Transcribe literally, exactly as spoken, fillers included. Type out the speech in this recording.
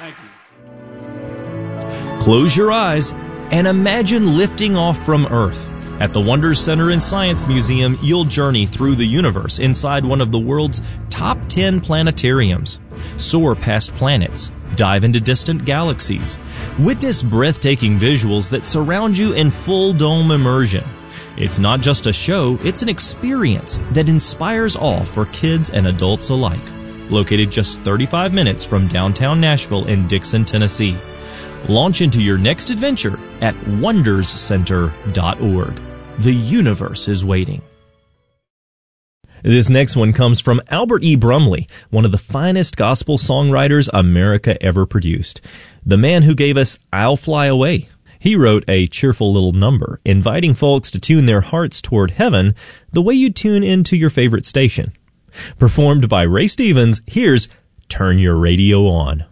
Thank you. Close your eyes and imagine lifting off from Earth. At the Wonders Center and Science Museum, you'll journey through the universe inside one of the world's top ten planetariums. Soar past planets, dive into distant galaxies, witness breathtaking visuals that surround you in full dome immersion. It's not just a show, it's an experience that inspires awe for kids and adults alike. Located just thirty-five minutes from downtown Nashville in Dixon, Tennessee. Launch into your next adventure at wonders center dot org. The universe is waiting. This next one comes from Albert E. Brumley, one of the finest gospel songwriters America ever produced. The man who gave us I'll Fly Away. He wrote a cheerful little number, inviting folks to tune their hearts toward heaven the way you tune into your favorite station. Performed by Ray Stevens, here's Turn Your Radio On.